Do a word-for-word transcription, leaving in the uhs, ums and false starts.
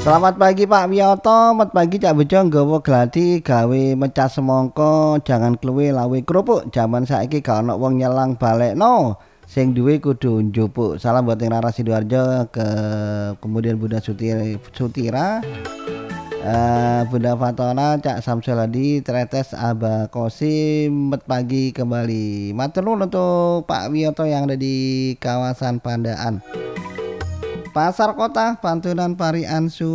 Selamat pagi Pak Wiyoto, selamat pagi Cak Bejo nggawa gladi gawe mecah semangka, jangan kluwe lawe krupuk. Jaman saiki gak ono wong nyelang balekno. Sing duwe kudu njupuk. Salam buat yang Rara Sidoarjo, ke kemudian Bunda Sutira, Sutira uh, Bunda Fatona, Cak Samsul Hadi, Tretes Aba Kosim, selamat pagi kembali. Matur nuwun untuk Pak Wiyoto yang ada di kawasan Pandaan. Pasar Kota, Pantunan Pari Ansu.